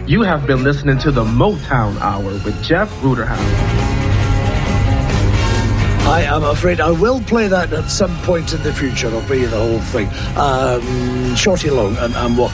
You have been listening to the Motown Hour with Jeff Ruderhouse. I am afraid I will play that at some point in the future. I'll play you the whole thing. Shorty Long and Walking.